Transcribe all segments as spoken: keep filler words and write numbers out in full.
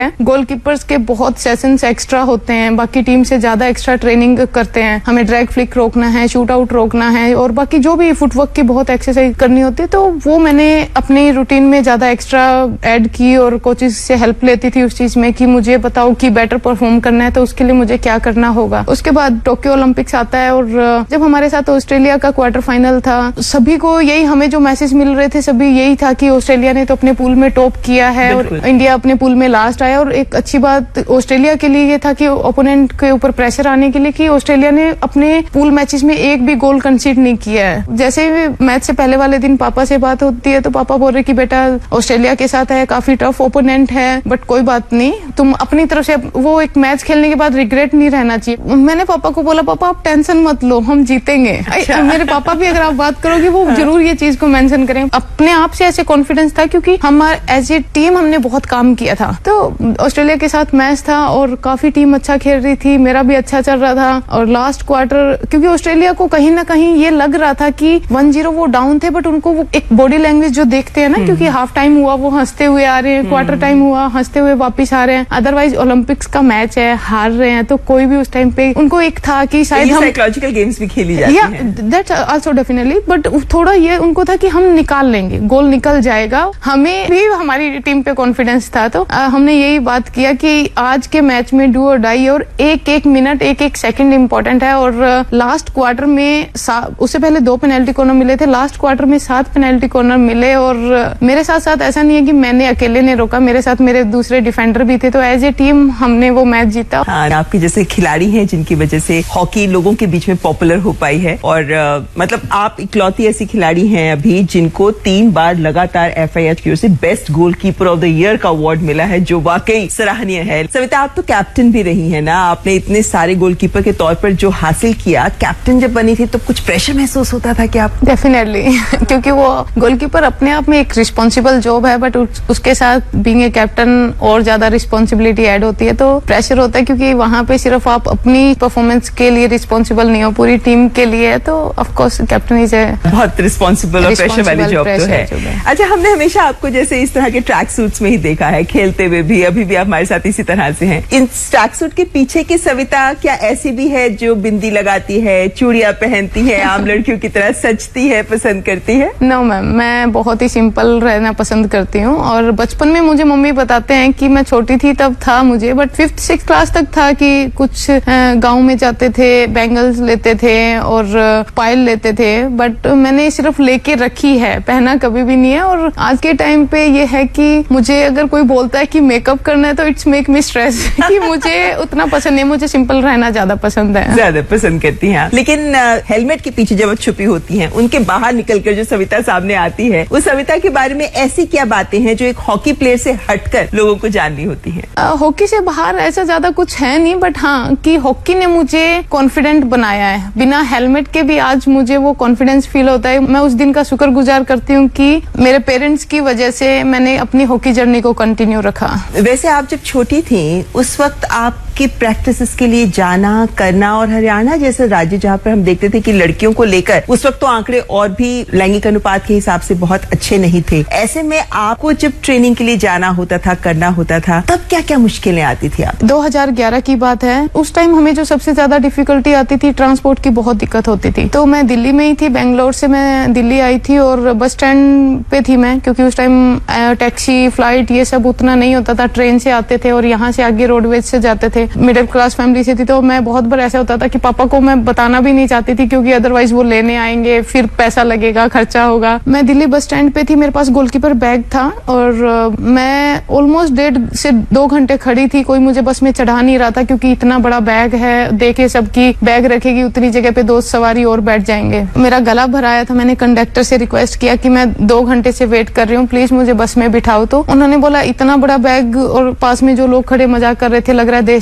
Goalkeepers के बहुत sessions extra होते हैं, बाकी टीम से ज्यादा एक्स्ट्रा ट्रेनिंग करते हैं। हमें ड्रैग फ्लिक रोकना है, शूट आउट रोकना है और बाकी जो भी फुटवर्क की बहुत एक्सरसाइज करनी होती है, तो वो मैंने अपनी रूटीन में ज्यादा एक्स्ट्रा ऐड की और कोचेस से हेल्प लेती थी उस चीज में कि मुझे बताओ कि बेटर परफॉर्म करना है तो उसके लिए मुझे क्या करना होगा। उसके बाद टोक्यो ओलंपिक्स आता है और जब हमारे साथ ऑस्ट्रेलिया का क्वार्टर फाइनल था, सभी को यही, हमें जो मैसेज मिल रहे थे सभी यही था कि ऑस्ट्रेलिया ने तो अपने पूल में टॉप किया है और इंडिया अपने पूल में लास्ट आया। और एक अच्छी बात ऑस्ट्रेलिया के लिए ये था कि ओपोनेंट के ऊपर प्रेशर आने के लिए कि ऑस्ट्रेलिया ने अपने पूल मैचेस में एक भी गोल कंसीड नहीं किया है। जैसे ही मैच से पहले वाले दिन पापा से बात होती है तो पापा बोल रहे कि बेटा ऑस्ट्रेलिया के साथ है, काफी टफ ओपोनेंट है, बट कोई बात नहीं, तुम अपनी तरफ से, वो एक मैच खेलने के बाद रिग्रेट नहीं रहना चाहिए। मैंने पापा को बोला पापा आप टेंशन मत लो, हम जीतेंगे। अच्छा। मेरे पापा भी अगर आप बात करोगे वो हाँ। जरूर ये चीज को मेंशन करें। अपने आप से ऐसे कॉन्फिडेंस था क्योंकि हमारे एज ए टीम हमने बहुत काम किया था। तो ऑस्ट्रेलिया के साथ मैच था और काफी टीम अच्छा खेल रही थी, मेरा भी अच्छा चल रहा था। और लास्ट क्वार्टर, क्योंकि ऑस्ट्रेलिया को कहीं ना कहीं ये लग रहा था कि वन जीरो वो डाउन थे, बट उनको वो एक बॉडी लैंग्वेज जो देखते हैं ना, क्योंकि हाफ टाइम हुआ वो हंसते हुए आ रहे हैं, क्वार्टर टाइम हुआ हंसते हुए वापिस आ रहे हैं। अदरवाइज ओलंपिक्स का मैच है, हार रहे हैं, तो कोई भी उस टाइम पे उनको एक था कि शायद हम साइकोलॉजिकल गेम्स भी खेली जाती हैं। दैट्स आल्सो डेफिनेटली, बट थोड़ा ये उनको था कि हम निकाल लेंगे, गोल निकल जाएगा। हमें भी हमारी टीम पे कॉन्फिडेंस था, तो आ, हमने यही बात किया कि आज के मैच में डू और डाई, और एक एक मिनट एक एक सेकंड इंपॉर्टेंट है। और लास्ट क्वार्टर में, उससे पहले दो पेनल्टी कॉर्नर मिले थे, लास्ट क्वार्टर में सात पेनल्टी कॉर्नर मिले। और मेरे साथ साथ ऐसा नहीं है कि मैंने अकेले ने रोका, मेरे साथ मेरे दूसरे डिफेंडर भी थे, तो एज ए टीम हमने वो मैच जीता। हाँ, आपके जैसे खिलाड़ी हैं जिनकी वजह से हॉकी लोगों के बीच में पॉपुलर हो पाई है, और आ, मतलब आप इकलौती ऐसी खिलाड़ी हैं अभी जिनको तीन बार लगातार एफ आई एच की ओर से best goalkeeper of the year का अवार्ड मिला है, जो वाकई सराहनीय है। सविता, आप तो कैप्टन भी रही है ना, आपने इतने सारे गोलकीपर के तौर पर जो हासिल किया, कैप्टन जब बनी थी तो कुछ प्रेशर महसूस होता था क्या? डेफिनेटली क्योंकि वो गोलकीपर अपने आप में एक रिस्पॉन्सिबल जॉब है, बट उसके साथ बीइंग ए कैप्टन और ज्यादा रिस्पॉन्सिबिलिटी ऐड होती है, तो प्रेशर होता है क्योंकि वहां पे सिर्फ आप अपनी परफॉर्मेंस के लिए रिस्पॉन्सिबल नहीं हो, पूरी टीम के लिए, तो of course captain is a बहुत रिस्पॉन्सिबल और प्रेशर वाली जॉब तो है। अच्छा, हमने हमेशा आपको जैसे इस तरह के ट्रैक सूट्स में ही देखा है, खेलते हुए भी, अभी भी आप हमारे साथ इसी तरह से हैं। इन ट्रैक सूट के पीछे की सविता क्या ऐसी भी है जो बिंदी लगाती है, चूड़ियां पहनती है, आम लड़कियों की तरह सजती है, पसंद करती है? नो मैम, मैं बहुत ही सिंपल रहना पसंद करती हूँ। और बचपन में मुझे मम्मी बताते हैं कि मैं छोटी थी तब था मुझे, बट फिफ्थ सिक्स क्लास तक था कि कुछ गांव में जाते थे, बैंगल्स लेते थे और पायल लेते थे, बट मैंने सिर्फ लेके रखी है, पहना कभी भी नहीं है। और आज के टाइम पे ये है कि मुझे अगर कोई बोलता है कि मेकअप करना है तो इट्स मेक मी स्ट्रेस कि मुझे उतना पसंद नहीं, मुझे सिंपल रहना ज्यादा पसंद है। ज्यादा पसंद करती हैं। लेकिन हेलमेट के पीछे जब आप छुपी होती हैं, उनके बाहर निकलकर जो सविता सामने आती है, उस सविता के बारे में ऐसी क्या बातें हैं जो एक हॉकी प्लेयर से हटकर लोगों को जाननी होती हैं? हॉकी से बाहर ऐसा ज्यादा कुछ है नहीं, बट हाँ कि हॉकी ने मुझे कॉन्फिडेंट बनाया है। बिना हेलमेट के भी आज मुझे वो कॉन्फिडेंस फील होता है। मैं उस दिन का शुक्रगुजार करती हूँ कि मेरे पेरेंट्स की वजह से मैंने अपनी हॉकी जर्नी को कंटिन्यू रखा। वैसे आप जब छोटी थी उस वक्त आपकी प्रैक्टिस के लिए जाना, करना, और हरियाणा जैसे राज्य जहाँ पर हम देखते थे कि लड़कियों को लेकर उस वक्त तो आंकड़े और भी लैंगिक अनुपात के हिसाब से बहुत अच्छे नहीं थे, ऐसे में आपको जब ट्रेनिंग के लिए जाना होता था, करना होता था, तब क्या क्या मुश्किलें आती थी? आप दो हज़ार ग्यारह की बात है, उस टाइम हमें जो सबसे ज्यादा डिफिकल्टी आती थी, ट्रांसपोर्ट की बहुत दिक्कत होती थी। तो मैं दिल्ली में ही थी, बेंगलोर से मैं दिल्ली आई थी और बस स्टैंड पे थी मैं, क्योंकि उस टाइम टैक्सी, फ्लाइट ये सब उतना नहीं होता था, ट्रेन से आते थे और यहाँ से आगे रोडवेज से जाते थे। मिडिल क्लास फैमिली से थी, तो मैं बहुत बार ऐसा होता था कि पापा को मैं बताना भी नहीं चाहती थी, क्योंकि अदरवाइज वो लेने आएंगे, फिर पैसा लगेगा, खर्चा होगा। मैं दिल्ली बस स्टैंड पे थी, मेरे पास गोलकीपर बैग था और मैं ऑलमोस्ट डेढ़ से दो घंटे खड़ी थी, कोई मुझे बस में चढ़ा नहीं रहा था, क्योंकि इतना बड़ा बैग है, देखे सबकी बैग रखेगी उतनी जगह पे दो सवारी और बैठ जाएंगे। मेरा गला भराया था, मैंने कंडक्टर से रिक्वेस्ट किया कि मैं दो घंटे से वेट कर रही हूँ, प्लीज मुझे बस में बिठाओ। तो उन्होंने बोला इतना बड़ा बैग और पास में जो लोग खड़े मजाक कर रहे थे, लग रहा है देश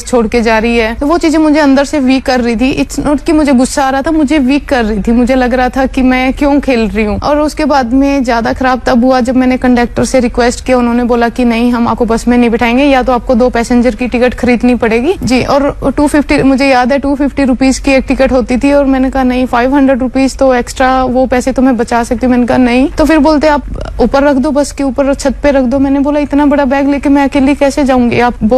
छोड़ के जा रही है। तो वो चीजें मुझे अंदर से वीक कर रही थी। इट्स नॉट कि मुझे गुस्सा आ रहा था, मुझे वीक कर रही थी। मुझे लग रहा था कि मैं क्यों खेल रही हूँ। और उसके बाद में ज्यादा खराब तब हुआ जब मैंने कंडक्टर से रिक्वेस्ट किया। उन्होंने बोला कि नहीं, हम आपको बस में नहीं बिठाएंगे, या तो आपको दो पैसेंजर की टिकट खरीदनी पड़ेगी जी। और टू फिफ्टी मुझे याद है टू फिफ्टी रुपीज की एक टिकट होती थी, और मैंने कहा नहीं, फाइव हंड्रेड रुपीज तो एक्स्ट्रा वो पैसे तो मैं बचा सकती हूँ। मैंने कहा नहीं। तो फिर बोलते आप ऊपर रख दो, बस के ऊपर छत पे रख दो। मैंने बोला इतना बड़ा बैग लेके मैं अकेली कैसे जाऊंगी। आप